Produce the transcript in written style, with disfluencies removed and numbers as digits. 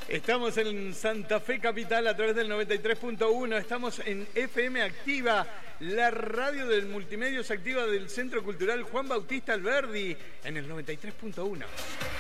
Estamos en Santa Fe Capital a través del 93.1. Estamos en FM Activa, la radio del Multimedios Activa del Centro Cultural Juan Bautista Alberdi, en el 93.1.